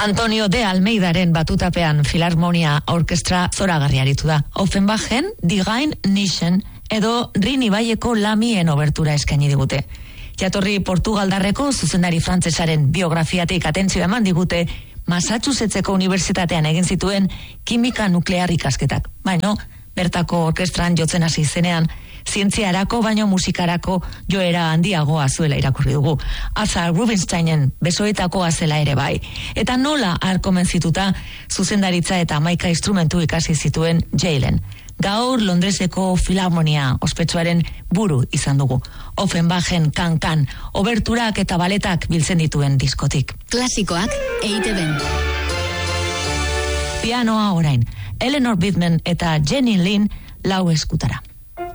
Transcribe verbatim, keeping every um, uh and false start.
Antonio de Almeidaren batutapean Filarmonia Orkestra zoragarri aritu da. Offenbachen, Die Rhein Nischen edo Rin ibaieko lamien obertura eskaini digute. Jatorri Portugaldarreko zuzendari frantsesaren biografiatik atentzioa eman digute Massachusettseko unibertsitatean egin zituen kimika nuklear ikasketak. Baina, bertako orkestran jotzen hasi zenean, zientziarako baino musikarako joera handiagoa zuela irakurri dugu. Arthur Rubinsteinen besoetakoa zela ere bai. Eta nola arkomenzituta zuzendaritza eta hamaika instrumentu ikasi zituen Jalen. Gaur Londreseko Filarmonia ospetsuaren buru izan dugu. Offenbachen kan-kan, oberturak eta baletak biltzen dituen diskotik. Klasikoak E I Te Ben. Pianoa orain, Eleanor Bidman eta Jenny Lin lau eskutara.